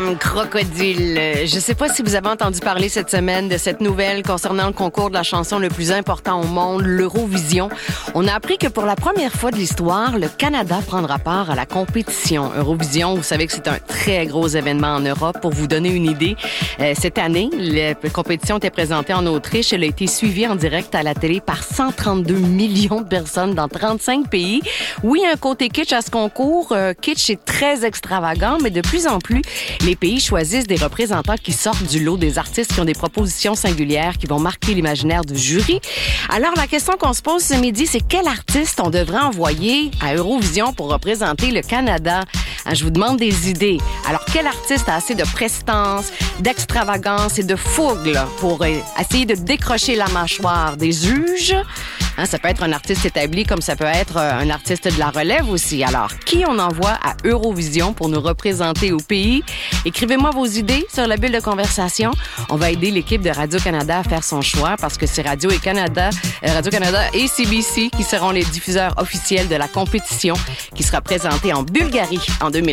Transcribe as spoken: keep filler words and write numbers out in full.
Hum, crocodile. Je ne sais pas si vous avez entendu parler cette semaine de cette nouvelle concernant le concours de la chanson le plus important au monde, l'Eurovision. On a appris que pour la première fois de l'histoire, le Canada prendra part à la compétition Eurovision. Vous savez que c'est un très gros événement en Europe. Pour vous donner une idée, euh, cette année, la compétition était présentée en Autriche. Elle a été suivie en direct à la télé par cent trente-deux millions de personnes dans trente-cinq pays. Oui, un côté kitsch à ce concours. Euh, kitsch est très extravagant, mais de plus en plus, les pays choisissent des représentants qui sortent du lot, des artistes qui ont des propositions singulières, qui vont marquer l'imaginaire du jury. Alors, la question qu'on se pose ce midi, c'est quel artiste on devrait envoyer à Eurovision pour représenter le Canada? Hein, je vous demande des idées. Alors, quel artiste a assez de prestance, d'extravagance et de fougue là, pour euh, essayer de décrocher la mâchoire des juges? Hein, ça peut être un artiste établi comme ça peut être euh, un artiste de la relève aussi. Alors, qui on envoie à Eurovision pour nous représenter au pays? Écrivez-moi vos idées sur la bulle de conversation. On va aider l'équipe de Radio-Canada à faire son choix parce que c'est Radio et Canada, euh, Radio-Canada et C B C qui seront les diffuseurs officiels de la compétition qui sera présentée en Bulgarie en deux mille vingt.